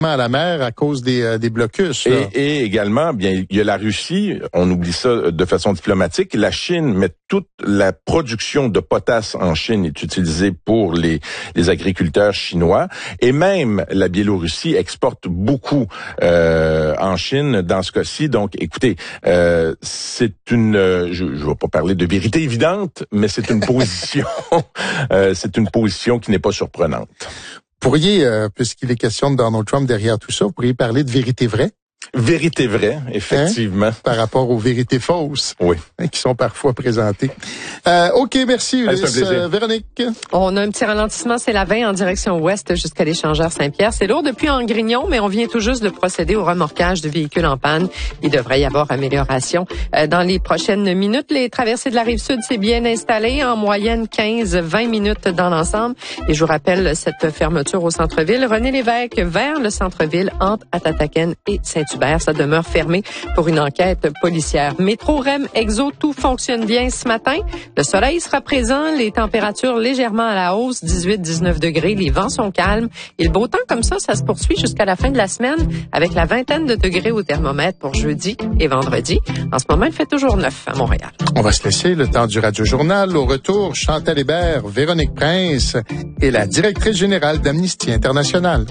à la mer à cause des blocus. Et également, bien, il y a la Russie, on oublie ça de façon diplomatique, la Chine, mais toute la production de potasse en Chine est utilisée pour les agriculteurs chinois, et même la Biélorussie exporte beaucoup en Chine dans ce cas-ci. Donc, écoutez, c'est je ne vais pas parler de vérité évidente, mais c'est une position, c'est une position qui n'est pas surprenante. Pourriez, puisqu'il est question de Donald Trump derrière tout ça, vous pourriez parler de vérité vraie? Vérité vraie, effectivement. Par rapport aux vérités fausses. Oui. Qui sont parfois présentées. OK, merci Ulysse. Véronique. On a un petit ralentissement, c'est la 20 en direction ouest jusqu'à l'échangeur Saint-Pierre. C'est lourd depuis Angrignon, mais on vient tout juste de procéder au remorquage de véhicules en panne. Il devrait y avoir amélioration. Dans les prochaines minutes, les traversées de la Rive-Sud, c'est bien installé. En moyenne, 15-20 minutes dans l'ensemble. Et je vous rappelle cette fermeture au centre-ville. René Lévesque vers le centre-ville entre Atataken et Saint-Hubert. Ça demeure fermé pour une enquête policière. Métro, REM, Exo, tout fonctionne bien ce matin. Le soleil sera présent, les températures légèrement à la hausse, 18-19 degrés. Les vents sont calmes. Et le beau temps comme ça se poursuit jusqu'à la fin de la semaine avec la vingtaine de degrés au thermomètre pour jeudi et vendredi. En ce moment, il fait toujours 9 à Montréal. On va se laisser le temps du Radio-Journal. Au retour, Chantal Hébert, Véronique Prince et la directrice générale d'Amnesty International.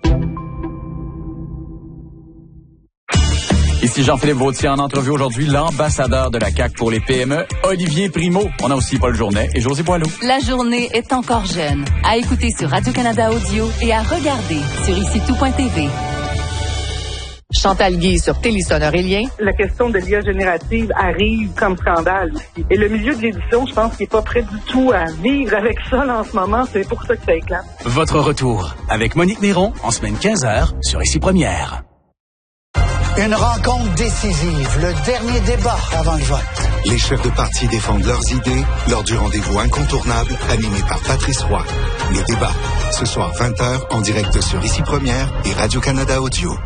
Ici Jean-Philippe Vautier en entrevue aujourd'hui, l'ambassadeur de la CAQ pour les PME, Olivier Primo. On a aussi Paul Journet et José Boileau. La journée est encore jeune. À écouter sur Radio-Canada Audio et à regarder sur IciTout.tv. Chantal Guy sur Téléson Aurélien. La question de l'IA générative arrive comme scandale aussi. Et le milieu de l'édition, je pense qu'il n'est pas prêt du tout à vivre avec ça là, en ce moment. C'est pour ça que ça éclate. Votre retour avec Monique Néron en semaine 15h sur Ici Première. Une rencontre décisive, le dernier débat avant le vote. Les chefs de parti défendent leurs idées lors du rendez-vous incontournable animé par Patrice Roy. Le débat, ce soir 20h en direct sur Ici Première et Radio-Canada Audio.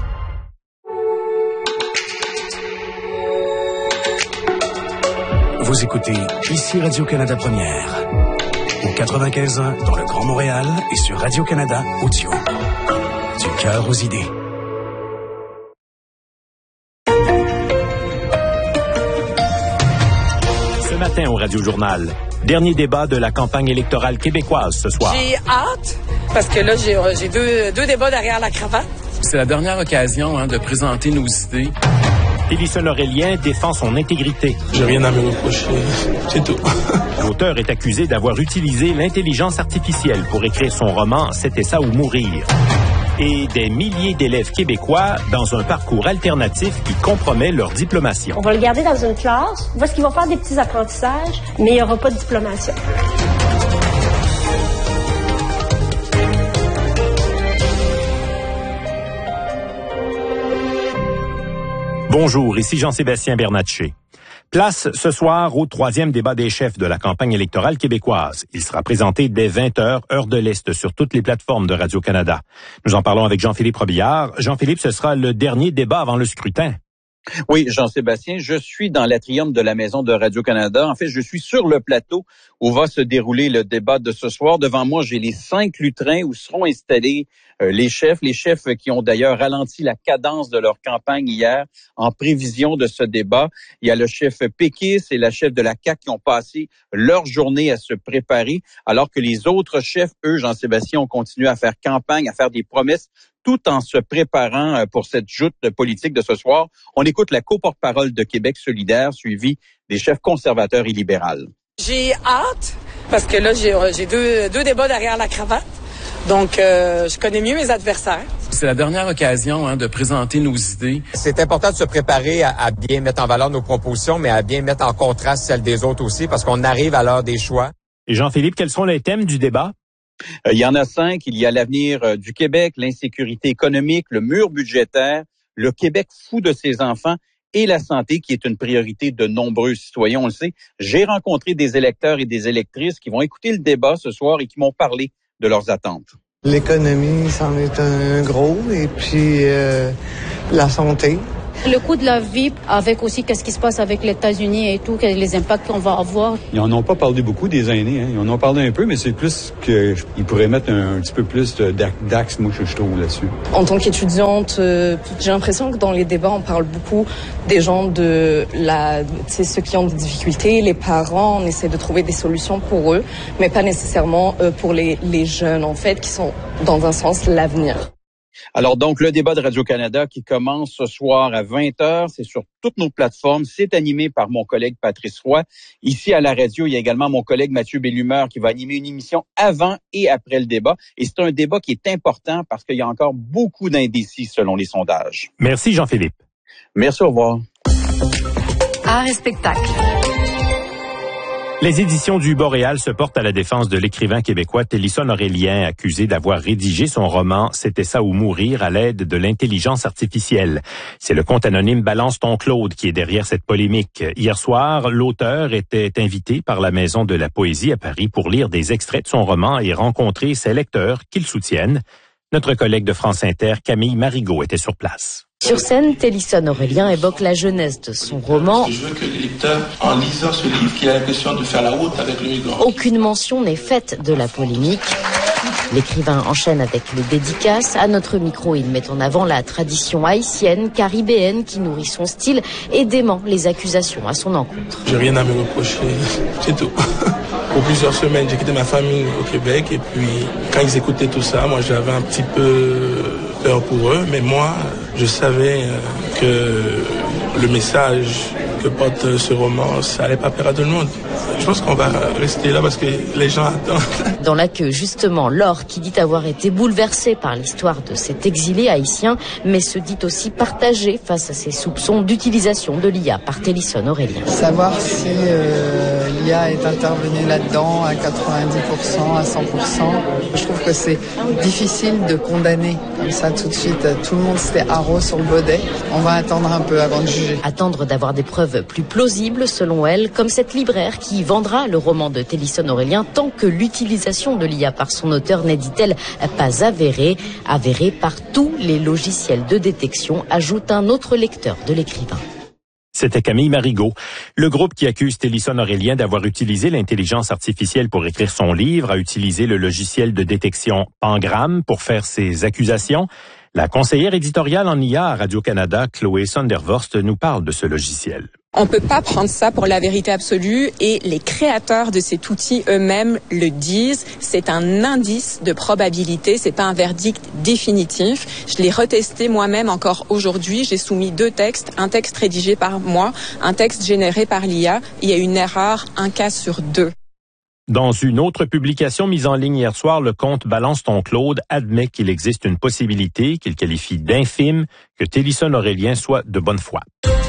Vous écoutez Ici Radio-Canada Première. Au 95.1 dans le Grand Montréal et sur Radio-Canada Audio. Du cœur aux idées. Matin au Radio-Journal. Dernier débat de la campagne électorale québécoise ce soir. J'ai hâte, parce que là, j'ai deux débats derrière la cravate. C'est la dernière occasion de présenter nos idées. Téléson Aurélien défend son intégrité. J'ai rien à me reprocher, c'est tout. L'auteur est accusé d'avoir utilisé l'intelligence artificielle pour écrire son roman « C'était ça ou mourir ». Et des milliers d'élèves québécois dans un parcours alternatif qui compromet leur diplomation. On va le garder dans une classe, où est-ce qu'ils vont faire des petits apprentissages, mais il n'y aura pas de diplomation. Bonjour, ici Jean-Sébastien Bernatchez. Place ce soir au 3e débat des chefs de la campagne électorale québécoise. Il sera présenté dès 20h, heure de l'Est, sur toutes les plateformes de Radio-Canada. Nous en parlons avec Jean-Philippe Robillard. Jean-Philippe, ce sera le dernier débat avant le scrutin. Oui, Jean-Sébastien, je suis dans l'atrium de la maison de Radio-Canada. En fait, je suis sur le plateau où va se dérouler le débat de ce soir. Devant moi, j'ai les 5 lutrins où seront installés les chefs qui ont d'ailleurs ralenti la cadence de leur campagne hier en prévision de ce débat. Il y a le chef péquiste et la chef de la CAQ qui ont passé leur journée à se préparer, alors que les autres chefs, eux, Jean-Sébastien, ont continué à faire campagne, à faire des promesses, tout en se préparant pour cette joute politique de ce soir. On écoute la co-porte-parole de Québec solidaire, suivie des chefs conservateurs et libérales. J'ai hâte, parce que là, j'ai deux débats derrière la cravate. Donc, je connais mieux mes adversaires. C'est la dernière occasion de présenter nos idées. C'est important de se préparer à bien mettre en valeur nos propositions, mais à bien mettre en contraste celles des autres aussi, parce qu'on arrive à l'heure des choix. Et Jean-Philippe, quels sont les thèmes du débat? Il y en a 5. Il y a l'avenir du Québec, l'insécurité économique, le mur budgétaire, le Québec fou de ses enfants et la santé, qui est une priorité de nombreux citoyens, on le sait. J'ai rencontré des électeurs et des électrices qui vont écouter le débat ce soir et qui m'ont parlé de leurs attentes. L'économie, c'en est un gros, et puis la santé. Le coût de la vie, avec aussi qu'est-ce qui se passe avec les États-Unis et tout, les impacts qu'on va avoir. Ils en ont pas parlé beaucoup des aînés, hein. Ils en ont parlé un peu, mais c'est plus qu'ils pourraient mettre un petit peu plus d'axe, moi, je trouve, là-dessus. En tant qu'étudiante, j'ai l'impression que dans les débats, on parle beaucoup des gens ceux qui ont des difficultés, les parents, on essaie de trouver des solutions pour eux, mais pas nécessairement pour les jeunes, en fait, qui sont, dans un sens, l'avenir. Alors donc, le débat de Radio-Canada qui commence ce soir à 20h, c'est sur toutes nos plateformes. C'est animé par mon collègue Patrice Roy. Ici à la radio, il y a également mon collègue Mathieu Bellumeur qui va animer une émission avant et après le débat. Et c'est un débat qui est important parce qu'il y a encore beaucoup d'indécis selon les sondages. Merci Jean-Philippe. Merci, au revoir. Art et spectacle. Les éditions du Boréal se portent à la défense de l'écrivain québécois Télisson Aurélien, accusé d'avoir rédigé son roman « C'était ça ou mourir » à l'aide de l'intelligence artificielle. C'est le compte anonyme Balance ton Claude qui est derrière cette polémique. Hier soir, l'auteur était invité par la Maison de la Poésie à Paris pour lire des extraits de son roman et rencontrer ses lecteurs qui le soutiennent. Notre collègue de France Inter, Camille Marigot, était sur place. Sur scène, Télisson Aurélien évoque la jeunesse de son roman. Je veux que les lecteurs, en lisant ce livre, qu'il ait l'impression de faire la route avec le migrant. Aucune mention n'est faite de la polémique. L'écrivain enchaîne avec les dédicaces. À notre micro, il met en avant la tradition haïtienne, caribéenne qui nourrit son style et dément les accusations à son encontre. J'ai rien à me reprocher, c'est tout. Pour plusieurs semaines, j'ai quitté ma famille au Québec et puis quand ils écoutaient tout ça, moi j'avais un petit peu peur pour eux, mais moi je savais que le message que porte ce roman, ça allait pas plaire à tout le monde. Je pense qu'on va rester là parce que les gens attendent. Dans la queue, justement, Laure, qui dit avoir été bouleversée par l'histoire de cet exilé haïtien, mais se dit aussi partagée face à ces soupçons d'utilisation de l'IA par Télisson Aurélien. Savoir si l'IA est intervenue là-dedans à 90%, à 100%, je trouve que c'est difficile de condamner comme ça tout de suite. Tout le monde s'était haro sur le baudet. On va attendre un peu avant de juger. Attendre d'avoir des preuves plus plausibles, selon elle, comme cette libraire qui vendra le roman de Télisson Aurélien tant que l'utilisation de l'IA par son auteur n'est, dit-elle, pas avérée par tous les logiciels de détection, ajoute un autre lecteur de l'écrivain. C'était Camille Marigot. Le groupe qui accuse Télisson Aurélien d'avoir utilisé l'intelligence artificielle pour écrire son livre a utilisé le logiciel de détection Pangram pour faire ses accusations. La conseillère éditoriale en IA à Radio-Canada, Chloé Sondervorst, nous parle de ce logiciel. On peut pas prendre ça pour la vérité absolue et les créateurs de cet outil eux-mêmes le disent. C'est un indice de probabilité, c'est pas un verdict définitif. Je l'ai retesté moi-même encore aujourd'hui. J'ai soumis 2 textes, un texte rédigé par moi, un texte généré par l'IA. Il y a une erreur, un cas sur 2. Dans une autre publication mise en ligne hier soir, le compte Balance ton Claude admet qu'il existe une possibilité, qu'il qualifie d'infime, que Télisson Aurélien soit de bonne foi.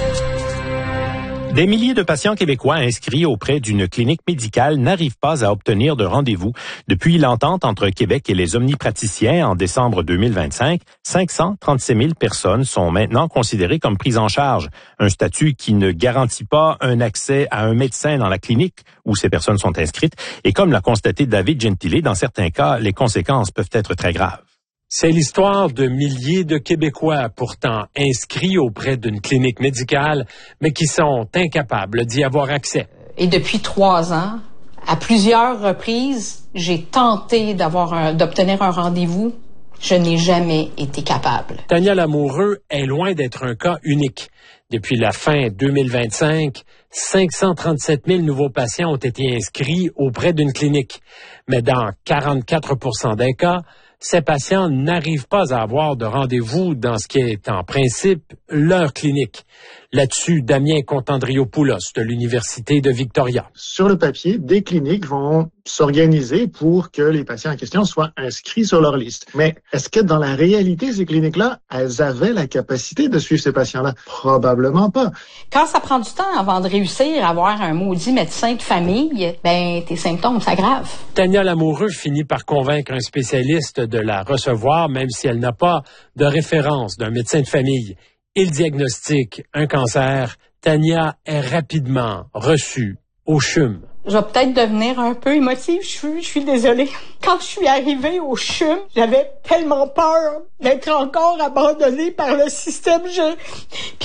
Des milliers de patients québécois inscrits auprès d'une clinique médicale n'arrivent pas à obtenir de rendez-vous. Depuis l'entente entre Québec et les omnipraticiens en décembre 2025, 537 000 personnes sont maintenant considérées comme prises en charge. Un statut qui ne garantit pas un accès à un médecin dans la clinique où ces personnes sont inscrites. Et comme l'a constaté David Gentile, dans certains cas, les conséquences peuvent être très graves. C'est l'histoire de milliers de Québécois pourtant inscrits auprès d'une clinique médicale, mais qui sont incapables d'y avoir accès. Et depuis 3 ans, à plusieurs reprises, j'ai tenté d'obtenir un rendez-vous. Je n'ai jamais été capable. Tania Lamoureux est loin d'être un cas unique. Depuis la fin 2025, 537 000 nouveaux patients ont été inscrits auprès d'une clinique. Mais dans 44 % des cas, ces patients n'arrivent pas à avoir de rendez-vous dans ce qui est en principe leur clinique. Là-dessus, Damien Contandriopoulos de l'Université de Victoria. Sur le papier, des cliniques vont s'organiser pour que les patients en question soient inscrits sur leur liste. Mais est-ce que dans la réalité, ces cliniques-là, elles avaient la capacité de suivre ces patients-là? Probablement pas. Quand ça prend du temps avant de réussir à avoir un maudit médecin de famille, tes symptômes s'aggravent. Tania Lamoureux finit par convaincre un spécialiste de la recevoir, même si elle n'a pas de référence d'un médecin de famille. Il diagnostique un cancer. Tania est rapidement reçue au CHUM. Je vais peut-être devenir un peu émotive, je suis désolée. Quand je suis arrivée au CHUM, j'avais tellement peur d'être encore abandonnée par le système. Puis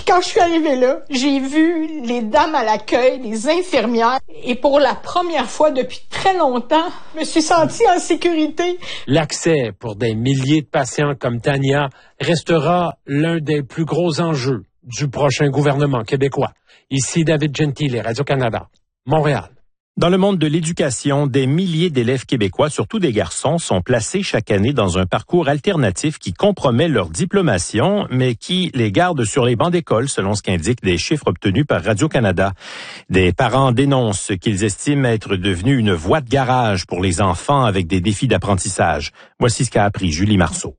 quand je suis arrivée là, j'ai vu les dames à l'accueil, les infirmières, et pour la première fois depuis très longtemps, je me suis sentie en sécurité. L'accès pour des milliers de patients comme Tania restera l'un des plus gros enjeux du prochain gouvernement québécois. Ici David Gentile, Radio-Canada, Montréal. Dans le monde de l'éducation, des milliers d'élèves québécois, surtout des garçons, sont placés chaque année dans un parcours alternatif qui compromet leur diplomation, mais qui les garde sur les bancs d'école, selon ce qu'indiquent des chiffres obtenus par Radio-Canada. Des parents dénoncent ce qu'ils estiment être devenu une voie de garage pour les enfants avec des défis d'apprentissage. Voici ce qu'a appris Julie Marceau.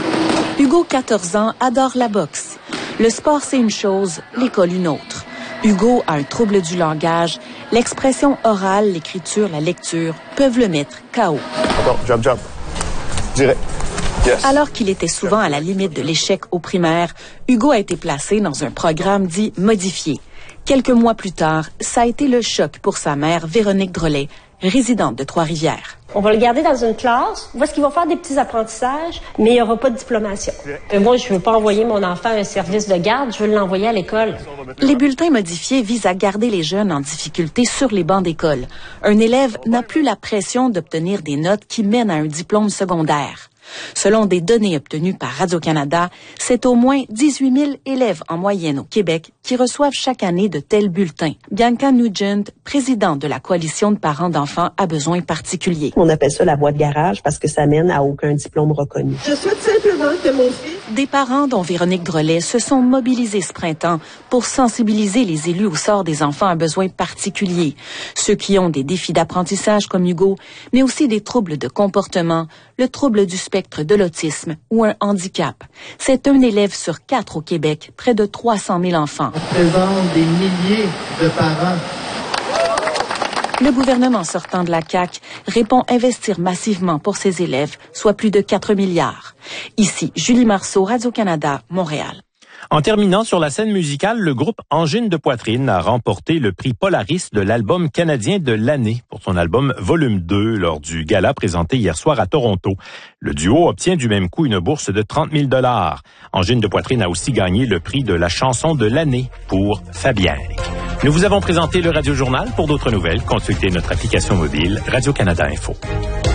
Hugo, 14 ans, adore la boxe. Le sport, c'est une chose, l'école une autre. Hugo a un trouble du langage. L'expression orale, l'écriture, la lecture peuvent le mettre KO. Encore, jump. Direct. Yes. Alors qu'il était souvent à la limite de l'échec au primaire, Hugo a été placé dans un programme dit modifié. Quelques mois plus tard, ça a été le choc pour sa mère, Véronique Drolet, résidente de Trois-Rivières. On va le garder dans une classe où est-ce qu'il va faire des petits apprentissages, mais il n'y aura pas de diplomation. Moi, je ne veux pas envoyer mon enfant à un service de garde, je veux l'envoyer à l'école. Les bulletins modifiés visent à garder les jeunes en difficulté sur les bancs d'école. Un élève n'a plus la pression d'obtenir des notes qui mènent à un diplôme secondaire. Selon des données obtenues par Radio-Canada, c'est au moins 18 000 élèves en moyenne au Québec qui reçoivent chaque année de tels bulletins. Bianca Nugent, présidente de la Coalition de parents d'enfants à besoins particuliers. On appelle ça la voie de garage parce que ça mène à aucun diplôme reconnu. Je souhaite simplement que mon fils... Des parents, dont Véronique Drolet, se sont mobilisés ce printemps pour sensibiliser les élus au sort des enfants à besoins particuliers. Ceux qui ont des défis d'apprentissage comme Hugo, mais aussi des troubles de comportement, le trouble du spectre de l'autisme ou un handicap. C'est un élève sur 4 au Québec, près de 300 000 enfants. On présente des milliers de parents. Le gouvernement sortant de la CAQ répond investir massivement pour ses élèves, soit plus de 4 milliards. Ici, Julie Marceau, Radio-Canada, Montréal. En terminant sur la scène musicale, le groupe Angine de Poitrine a remporté le prix Polaris de l'album canadien de l'année pour son album Volume 2 lors du gala présenté hier soir à Toronto. Le duo obtient du même coup une bourse de 30 000 $. Angine de Poitrine a aussi gagné le prix de la chanson de l'année pour Fabienne. Nous vous avons présenté le Radio Journal. Pour d'autres nouvelles, consultez notre application mobile Radio-Canada Info.